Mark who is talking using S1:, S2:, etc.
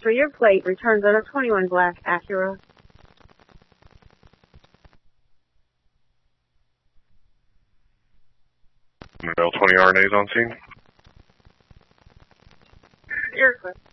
S1: transfer your plate returns on a 21 black Acura.
S2: L20 RNA's on scene.
S1: Your request.